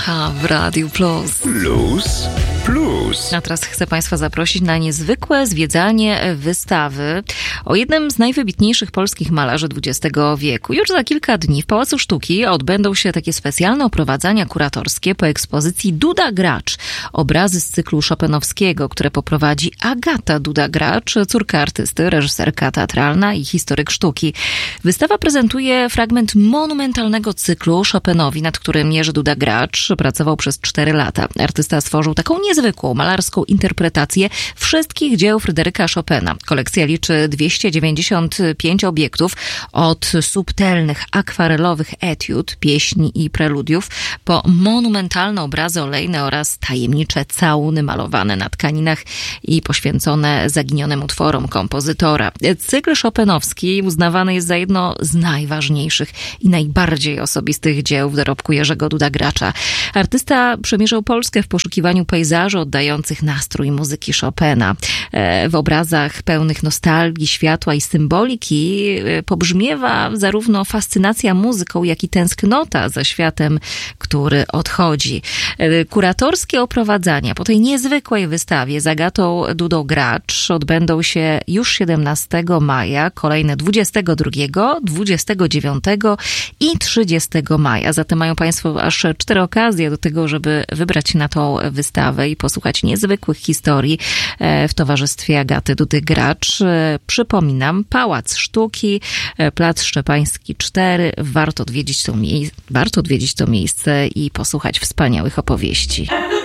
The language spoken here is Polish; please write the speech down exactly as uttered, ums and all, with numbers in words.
Yamaha w Radiu Plus. Plus, plus. A teraz chcę Państwa zaprosić na niezwykłe zwiedzanie wystawy o jednym z najwybitniejszych polskich malarzy dwudziestego wieku. Już za kilka dni w Pałacu Sztuki odbędą się takie specjalne oprowadzania kuratorskie po ekspozycji Duda Gracz. Obrazy z cyklu Chopinowskiego, które poprowadzi Agata Duda-Gracz, córka artysty, reżyserka teatralna i historyk sztuki. Wystawa prezentuje fragment monumentalnego cyklu Chopinowi, nad którym Jerzy Duda-Gracz pracował przez cztery lata. Artysta stworzył taką niezwykłą malarską interpretację wszystkich dzieł Fryderyka Chopina. Kolekcja liczy dwieście dziewięćdziesiąt pięć obiektów, od subtelnych, akwarelowych etiud, pieśni i preludiów, po monumentalne obrazy olejne oraz tajemnicze całuny malowane na tkaninach i poświęcone zaginionym utworom kompozytora. Cykl Chopinowski uznawany jest za jedno z najważniejszych i najbardziej osobistych dzieł w dorobku Jerzego Duda-Gracza. Artysta przemierzał Polskę w poszukiwaniu pejzaży oddających nastrój muzyki Chopina. W obrazach pełnych nostalgii, światła i symboliki pobrzmiewa zarówno fascynacja muzyką, jak i tęsknota za światem, który odchodzi. Kuratorskie oprowadzania po tej niezwykłej wystawie z Agatą Dudą-Gracz odbędą się już siedemnastego maja, kolejne dwudziestego drugiego, dwudziestego dziewiątego i trzydziestego maja. Zatem mają Państwo aż cztery okazje do tego, żeby wybrać się na tą wystawę i posłuchać niezwykłych historii w towarzystwie Agaty Dudy-Gracz. Przypominam, Pałac Sztuki, Plac Szczepański cztery. Warto odwiedzić to, mie- warto odwiedzić to miejsce i posłuchać wspaniałych opowieści.